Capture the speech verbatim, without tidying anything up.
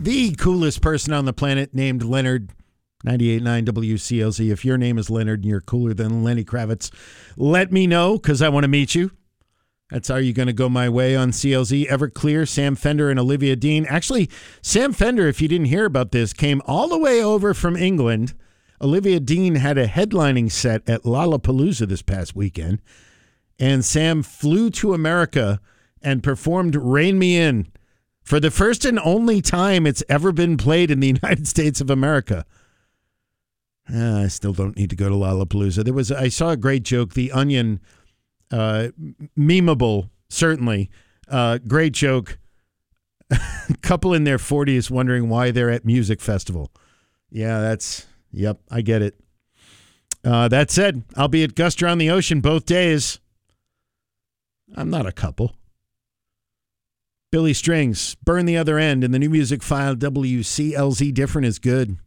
the coolest person on the planet named Leonard. ninety-eight point nine W C L Z. If your name is Leonard and you're cooler than Lenny Kravitz, let me know because I want to meet you. That's Are You Gonna Go My Way on C L Z. Everclear, Sam Fender, and Olivia Dean. Actually, Sam Fender, if you didn't hear about this, came all the way over from England. Olivia Dean had a headlining set at Lollapalooza this past weekend. And Sam flew to America and performed Rain Me In for the first and only time it's ever been played in the United States of America. Uh, I still don't need to go to Lollapalooza. There was, I saw a great joke. The Onion, uh, memeable, certainly. Uh, great joke. Couple in their forties wondering why they're at music festival. Yeah, that's, yep, I get it. Uh, that said, I'll be at Guster on the Ocean both days. I'm not a couple. Billy Strings, Burn the Other End, and the new music file W C L Z Different is good.